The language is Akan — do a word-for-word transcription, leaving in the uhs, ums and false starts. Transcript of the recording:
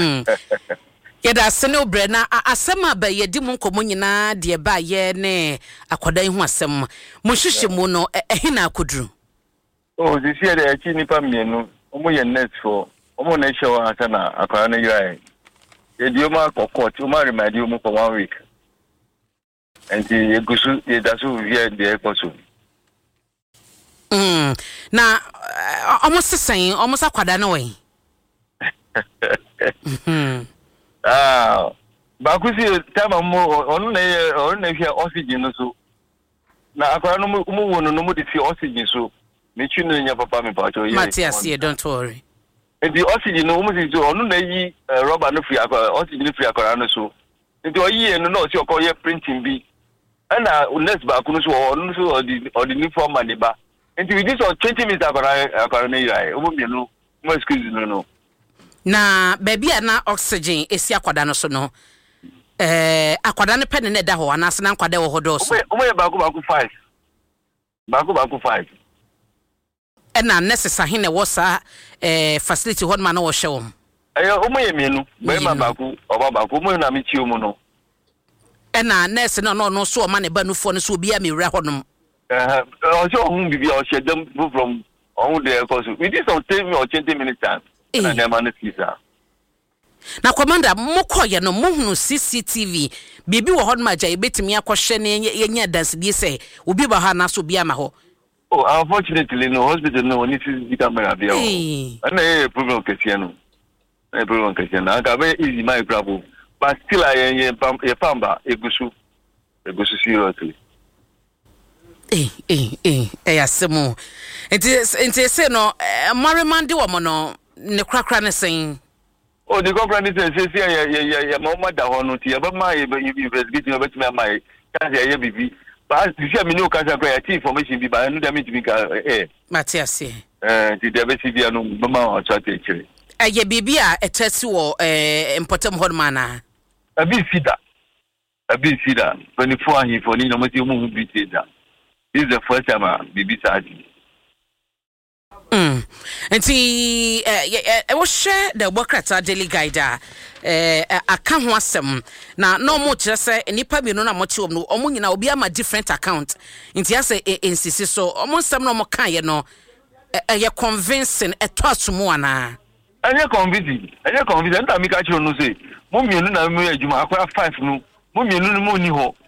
Mm. Yeda sene obre na asema ba yedi mu nkomo nyina de ba ye ne akodan hu asem mo hwehwe mu no ehe na akoduru. Oh, this year the chi nipa mienu omo ye net for omo na show asa na akwara na yira e di omo akokot omo remind omo for one week and the egusu ye daso vie de ekoso. Mm. Na omo sesen omo sakwada na we. Mhm. Ah, bakusi tama mo onu na onu na hwe oxygen no so. Na akwara no mo mo wono no mo de fi oxygen so. Me chinu nya papa me pa cho ye. Matthias, yeah, don't worry. And the oxygen no mo si so onu na yi rubber no fi akwara oxygen fi akwara no so. Nti o yi no no si o ko ye printing bi. Ana nurse ba ku no so onu so o di o di uniform man ba. Nti we this on twenty minutes akwara akwara na yi o mo mi no mo excuse no no. Na baby na oxygen esi akwada no so no eh akwada ne pen ne da ho anase na akwada wo hodo so omo ye baako baako five baako baako five e na necessary ne wo sa eh facility ho ma na wo hye wo eh omo ye mienu be ma baako oba baako omo na me chi omo no e na nurse no no no so o ma ne ba nu fo no so obi a me wura ho no eh o so ohun bibi o hye dem from ohun de cause we this on ten or twenty minutes time. Na na na commander mokoye no mohunu C C T V bibi wo hodma agya ebetimi akohwe ne yenya dance die say obi ba ha na so bia ma ho. Oh, unfortunately no hospital no need to see camera bia. Ana e problem kesi no. E problem kesi na ka be easy my problem. But still I ye pam ye pamba egusu. Egusu seriously. Eh eh eh eh asemo. Enti enti say no maremande wo mo no ne krakra ne sen. Oh, the company says say ya ya ya mama da ho no ti ya ba ma ye investigation about me my can say ya bibi. But you see me no can say ya information bi ba no da me ti ka eh. Matthias. Eh, ti da be ti bia no ba ma o chat e kire. Eh ye bibi a etesi wo eh important hodman na. Abi sida. Abi sida. twenty-four ahi for ni no mo ti mo bi ti da. This is the first time uh, bibi saji. Mm. Enti eh eh wo share the Bokrata Daily Guide eh aka ho asem na no mo kire se nipa bi no na mo ti om no omo nyina obi ama different account nti ase insisi so omo nsem no mo kan ye no eh ye convincing eto asomo ana anya convincing anya convincing nta mi ka kire no say mo mienu na mo adwuma akwa five no mo mienu no mo ni ho